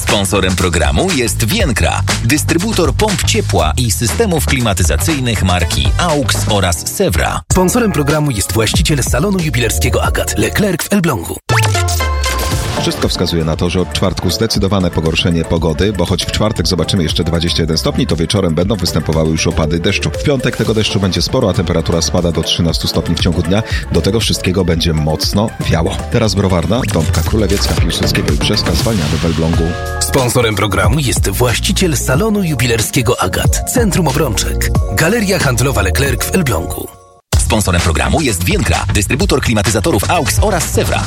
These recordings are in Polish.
Sponsorem programu jest Vienkra, dystrybutor pomp ciepła i systemów klimatyzacyjnych marki AUX oraz Sewra. Sponsorem programu jest właściciel salonu jubilerskiego Agat, Leclerc w Elblągu. Wszystko wskazuje na to, że od czwartku zdecydowane pogorszenie pogody, bo choć w czwartek zobaczymy jeszcze 21 stopni, to wieczorem będą występowały już opady deszczu. W piątek tego deszczu będzie sporo, a temperatura spada do 13 stopni w ciągu dnia. Do tego wszystkiego będzie mocno wiało. Teraz Browarna, Dąbka Królewiecka, Piłsudskiego i Brzeska, zwalniamy w Elblągu. Sponsorem programu jest właściciel salonu jubilerskiego Agat, Centrum Obrączek, Galeria Handlowa Leclerc w Elblągu. Sponsorem programu jest Vienkra, dystrybutor klimatyzatorów AUX oraz Sewra.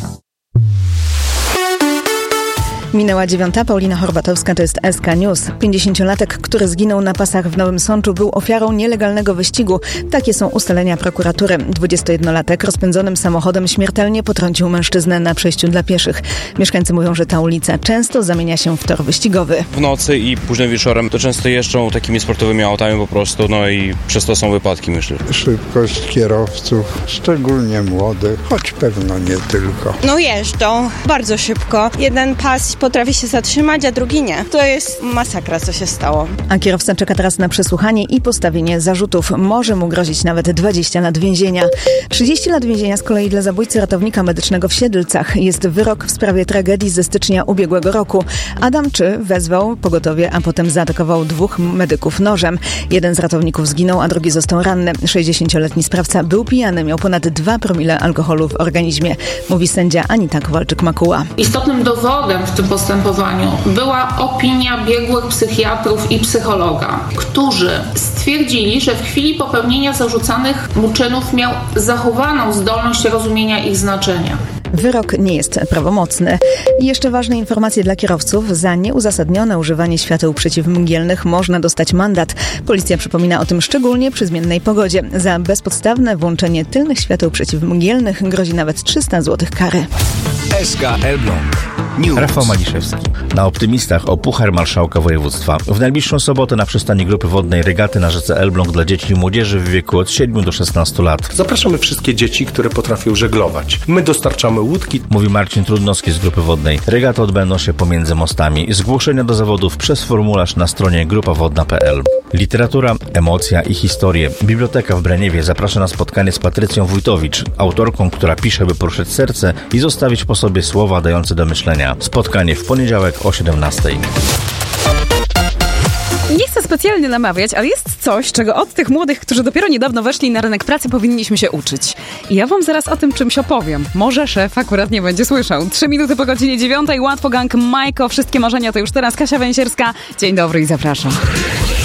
Minęła 9. Paulina Horbatowska, to jest SK News. 50-latek, który zginął na pasach w Nowym Sączu, był ofiarą nielegalnego wyścigu. Takie są ustalenia prokuratury. 21-latek rozpędzonym samochodem śmiertelnie potrącił mężczyznę na przejściu dla pieszych. Mieszkańcy mówią, że ta ulica często zamienia się w tor wyścigowy. W nocy i późnym wieczorem to często jeżdżą takimi sportowymi autami po prostu, no i przez to są wypadki, myślę. Szybkość kierowców, szczególnie młodych, choć pewno nie tylko. No jeżdżą bardzo szybko. Jeden pas potrafi się zatrzymać, a drugi nie. To jest masakra, co się stało. A kierowca czeka teraz na przesłuchanie i postawienie zarzutów. Może mu grozić nawet 20 lat więzienia. 30 lat więzienia z kolei dla zabójcy ratownika medycznego w Siedlcach. Jest wyrok w sprawie tragedii ze stycznia ubiegłego roku. Adam Czy wezwał pogotowie, a potem zaatakował 2 medyków nożem. Jeden z ratowników zginął, a drugi został ranny. 60-letni sprawca był pijany, miał ponad 2 promile alkoholu w organizmie. Mówi sędzia Anita Kowalczyk-Makuła. Istotnym dowodem w tym postępowaniu była opinia biegłych psychiatrów i psychologa, którzy stwierdzili, że w chwili popełnienia zarzucanych mu czynów miał zachowaną zdolność rozumienia ich znaczenia. Wyrok nie jest prawomocny. I jeszcze ważne informacje dla kierowców. Za nieuzasadnione używanie świateł przeciwmgielnych można dostać mandat. Policja przypomina o tym szczególnie przy zmiennej pogodzie. Za bezpodstawne włączenie tylnych świateł przeciwmgielnych grozi nawet 300 zł kary. SK Elbląg News. Rafał Maliszewski. Na Optymistach o Puchar Marszałka Województwa. W najbliższą sobotę na przystani grupy wodnej regaty na rzece Elbląg dla dzieci i młodzieży w wieku od 7 do 16 lat. Zapraszamy wszystkie dzieci, które potrafią żeglować. My dostarczamy łódki. Mówi Marcin Trudnowski z grupy wodnej. Regaty odbędą się pomiędzy mostami. Zgłoszenia do zawodów przez formularz na stronie grupawodna.pl. Literatura, emocja i historie. Biblioteka w Braniewie zaprasza na spotkanie z Patrycją Wójtowicz, autorką, która pisze, by poruszyć serce i zostawić po sobie słowa dające do myślenia. Spotkanie w poniedziałek o 17:00. Nie chcę specjalnie namawiać, ale jest coś, czego od tych młodych, którzy dopiero niedawno weszli na rynek pracy, powinniśmy się uczyć. I ja wam zaraz o tym czymś opowiem. Może szef akurat nie będzie słyszał. 3 minuty po godzinie 9:00. Łatwo gang Majko. Wszystkie marzenia to już teraz. Kasia Węsierska. Dzień dobry i zapraszam.